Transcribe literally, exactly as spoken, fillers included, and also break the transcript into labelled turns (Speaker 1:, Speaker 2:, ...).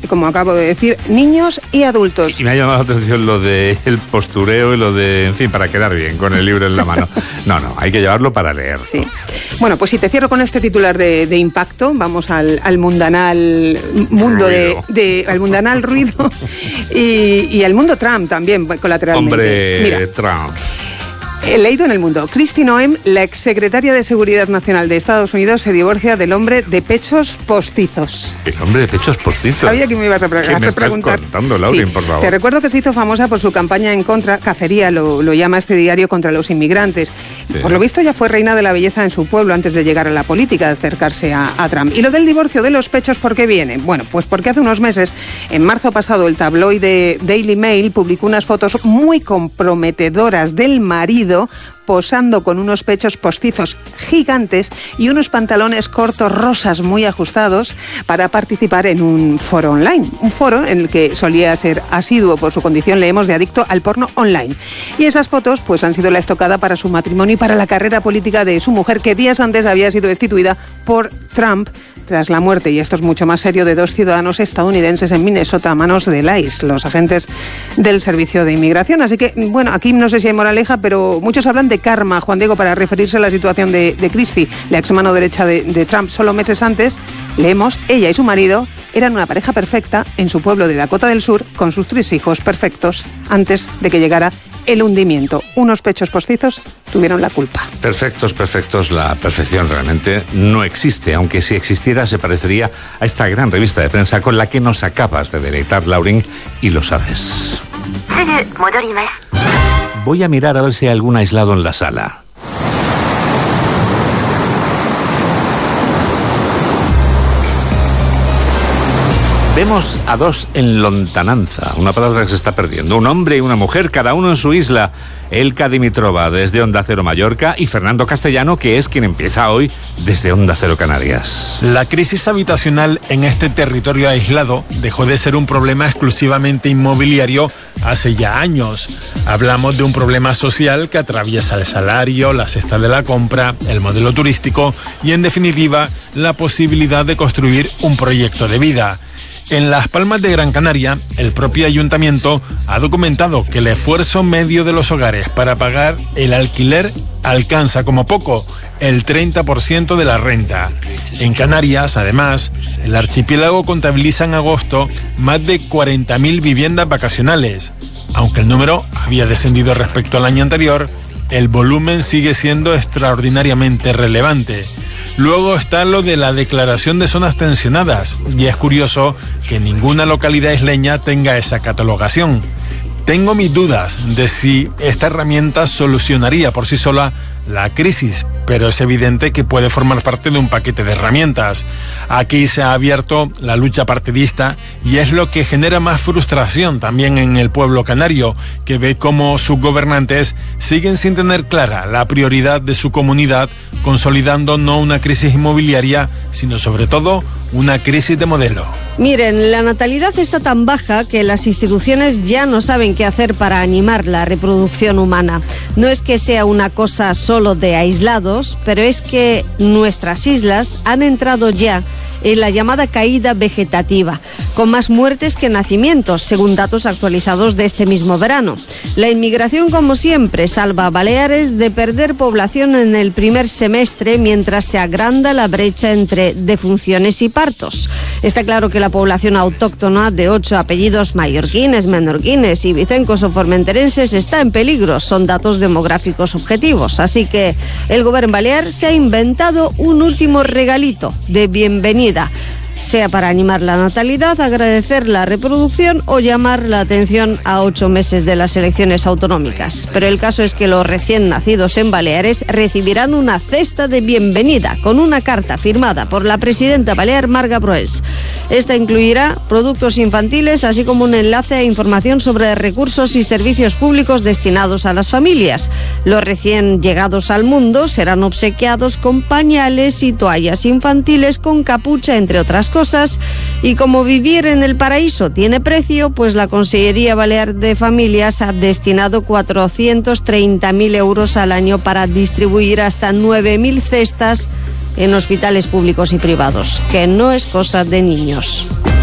Speaker 1: como acabo de decir, niños y adultos.
Speaker 2: Y me ha llamado la atención lo de el postureo y lo de, en fin, para quedar bien con el libro en la mano. No, no, hay que llevarlo para leer.
Speaker 1: Sí. Bueno, pues si te cierro con este titular de, de impacto, vamos al, al mundanal mundo de, de al mundanal ruido y, y al mundo Trump también, colateralmente.
Speaker 2: Hombre,
Speaker 1: Mira,
Speaker 2: Trump.
Speaker 1: He leído en El Mundo. Kristi Noem, la exsecretaria de Seguridad Nacional de Estados Unidos, se divorcia del hombre de pechos postizos.
Speaker 2: El hombre de pechos postizos.
Speaker 1: Sabía que me ibas a, pre-
Speaker 2: ¿Qué
Speaker 1: a
Speaker 2: me
Speaker 1: preguntar.
Speaker 2: estás contando, Lauren,
Speaker 1: Sí.
Speaker 2: por favor?
Speaker 1: Te recuerdo que se hizo famosa por su campaña en contra, cacería lo, lo llama este diario, contra los inmigrantes.
Speaker 2: Sí.
Speaker 1: Por lo visto ya fue reina de la belleza en su pueblo antes de llegar a la política, de acercarse a, a Trump. ¿Y lo del divorcio de los pechos por qué viene? Bueno, pues porque hace unos meses, en marzo pasado, el tabloide Daily Mail publicó unas fotos muy comprometedoras del marido posando con unos pechos postizos gigantes y unos pantalones cortos rosas muy ajustados para participar en un foro online. Un foro en el que solía ser asiduo por su condición, leemos, de adicto al porno online. Y esas fotos pues han sido la estocada para su matrimonio y para la carrera política de su mujer, que días antes había sido destituida por Trump tras la muerte, y esto es mucho más serio, de dos ciudadanos estadounidenses en Minnesota a manos del I C E, los agentes del Servicio de Inmigración. Así que, bueno, aquí no sé si hay moraleja, pero muchos hablan de karma, Juan Diego, para referirse a la situación de, de Kristi, la ex mano derecha de, de Trump. Solo meses antes, leemos, ella y su marido eran una pareja perfecta en su pueblo de Dakota del Sur, con sus tres hijos perfectos, antes de que llegara el hundimiento. Unos pechos postizos tuvieron la culpa.
Speaker 2: Perfectos, perfectos, la perfección realmente no existe, aunque si existiera se parecería a esta gran revista de prensa con la que nos acabas de deleitar, Lauren, y lo sabes. Voy a mirar a ver si hay algún aislado en la sala. Vemos a dos en lontananza, una palabra que se está perdiendo. Un hombre y una mujer, cada uno en su isla. Elka Dimitrova desde Onda Cero Mallorca y Fernando Castellano, que es quien empieza hoy desde Onda Cero Canarias.
Speaker 3: La crisis habitacional en este territorio aislado dejó de ser un problema exclusivamente inmobiliario hace ya años. Hablamos de un problema social que atraviesa el salario, la cesta de la compra, el modelo turístico y, en definitiva, la posibilidad de construir un proyecto de vida. En Las Palmas de Gran Canaria, el propio ayuntamiento ha documentado que el esfuerzo medio de los hogares para pagar el alquiler alcanza como poco el treinta por ciento de la renta. En Canarias, además, el archipiélago contabiliza en agosto más de cuarenta mil viviendas vacacionales. Aunque el número había descendido respecto al año anterior, el volumen sigue siendo extraordinariamente relevante. Luego está lo de la declaración de zonas tensionadas, y es curioso que ninguna localidad isleña tenga esa catalogación. Tengo mis dudas de si esta herramienta solucionaría por sí sola la crisis, pero es evidente que puede formar parte de un paquete de herramientas. Aquí se ha abierto la lucha partidista y es lo que genera más frustración también en el pueblo canario, que ve cómo sus gobernantes siguen sin tener clara la prioridad de su comunidad, consolidando no una crisis inmobiliaria, sino sobre todo una crisis de modelo.
Speaker 4: Miren, la natalidad está tan baja que las instituciones ya no saben qué hacer para animar la reproducción humana. No es que sea una cosa solo de aislados, pero es que nuestras islas han entrado ya en la llamada caída vegetativa, con más muertes que nacimientos, según datos actualizados de este mismo verano. La inmigración, como siempre, salva a Baleares de perder población en el primer semestre, mientras se agranda la brecha entre defunciones y partos. Está claro que la población autóctona de ocho apellidos mallorquines, menorquines, ibicencos o formenterenses está en peligro. Son datos demográficos objetivos. Así que el gobierno balear se ha inventado un último regalito de bienvenida, sea para animar la natalidad, agradecer la reproducción o llamar la atención a ocho meses de las elecciones autonómicas. Pero el caso es que los recién nacidos en Baleares recibirán una cesta de bienvenida con una carta firmada por la presidenta balear Marga Proes. Esta incluirá productos infantiles, así como un enlace a información sobre recursos y servicios públicos destinados a las familias. Los recién llegados al mundo serán obsequiados con pañales y toallas infantiles con capucha, entre otras cosas. Y como vivir en el paraíso tiene precio, pues la Consellería Balear de Familias ha destinado cuatrocientos treinta mil euros al año para distribuir hasta nueve mil cestas en hospitales públicos y privados, que no es cosa de niños.